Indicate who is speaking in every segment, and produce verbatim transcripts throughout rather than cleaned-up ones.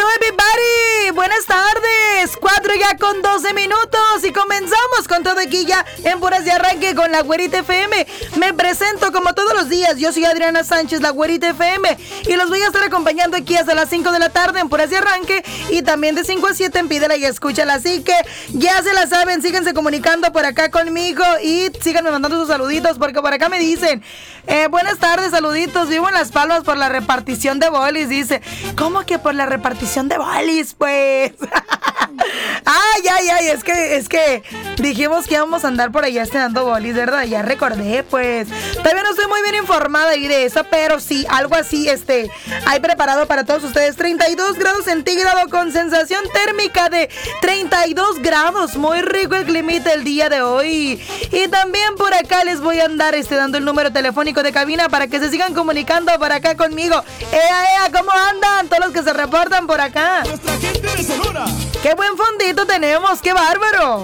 Speaker 1: everybody, buenas tardes, cuatro ya con doce minutos y comenzamos con todo aquí ya en Puras de Arranque con la Güerita F M. Me presento como todos los días, yo soy Adriana Sánchez, la Güerita F M, y los voy a estar acompañando aquí hasta las cinco de la tarde en Puras de Arranque y también de cinco a siete en Pídela y Escúchala, así que ya se la saben, síganse comunicando por acá conmigo y síganme mandando sus saluditos porque por acá me dicen, eh, buenas tardes, saluditos, vivo en Las Palmas por la repartición de bolis, dice, ¿cómo que por la repartición de bolis, pues? Ay, ay, ay, es que, es que dijimos que íbamos a andar por allá estrenando bolis, ¿verdad? Ya recordé, pues. Todavía no estoy muy bien informada ahí de eso, pero sí, algo así, este, hay preparado para todos ustedes. treinta y dos grados centígrados con sensación térmica de treinta y dos grados. Muy rico el climita el día de hoy. Y también por acá les voy a andar, este, dando el número telefónico de cabina para que se sigan comunicando por acá conmigo. ¡Ea, ea! ¿Cómo andan todos los que se reportan por acá?
Speaker 2: Nuestra gente de Sonora.
Speaker 1: ¡Qué buen fondito tenemos! ¡Qué bárbaro!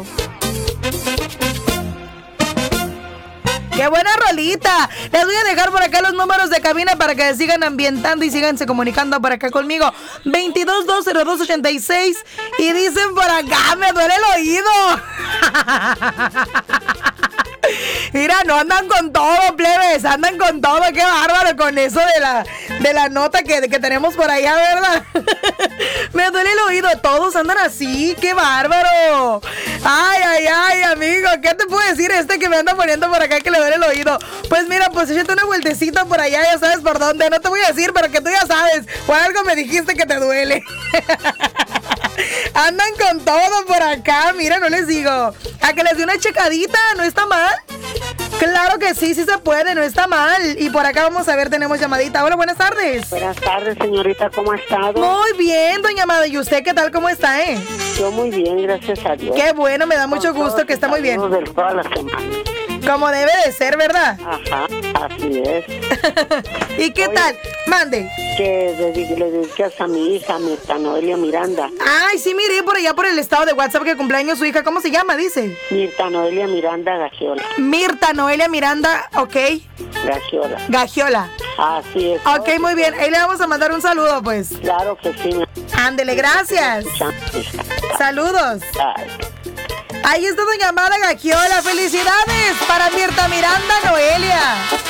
Speaker 1: ¡Qué buena rolita! Les voy a dejar por acá los números de cabina para que se sigan ambientando y síganse comunicando por acá conmigo. veintidós dos cero dos ochenta y seis. Y dicen por acá, me duele el oído. Mira, no andan con todo, plebes, andan con todo, qué bárbaro con eso de la, de la nota que, que tenemos por allá, ¿verdad? Me duele el oído, todos andan así, qué bárbaro. Ay, ay, ay, amigo, ¿qué te puedo decir este que me anda poniendo por acá que le duele el oído? Pues mira, pues échate una vueltecita por allá, ya sabes por dónde, no te voy a decir, pero que tú ya sabes, por algo me dijiste que te duele. Andan con todo por acá, mira, no les digo. A que les dé una checadita, ¿no está mal? Claro que sí, sí se puede, no está mal. Y por acá vamos a ver, tenemos llamadita. Hola, buenas tardes.
Speaker 3: Buenas tardes, señorita, ¿cómo ha estado?
Speaker 1: Muy bien, doña Amada. ¿Y usted qué tal, cómo está, eh?
Speaker 3: Yo muy bien, gracias a Dios.
Speaker 1: Qué bueno, me da mucho
Speaker 3: Con
Speaker 1: gusto que está muy bien.
Speaker 3: De toda la semana.
Speaker 1: Como debe de ser, ¿verdad?
Speaker 3: Ajá, así es.
Speaker 1: ¿Y qué
Speaker 3: Oye,
Speaker 1: tal? Mande.
Speaker 3: Que le, le dedicas a mi hija, Mirta Noelia Miranda.
Speaker 1: Ay, sí, miré por allá por el estado de WhatsApp que cumpleaños su hija. ¿Cómo se llama, dice?
Speaker 3: Mirta Noelia Miranda Gagiola.
Speaker 1: Mirta Noelia Miranda, ok.
Speaker 3: Gagiola.
Speaker 1: Gagiola.
Speaker 3: Así es.
Speaker 1: Ok, muy bien. Ahí le vamos a mandar un saludo, pues.
Speaker 3: Claro que sí.
Speaker 1: Ándele, gracias. Saludos.
Speaker 3: Ay.
Speaker 1: Ahí está doña Amada Gagiola. Felicidades para Mirta Miranda Noelia.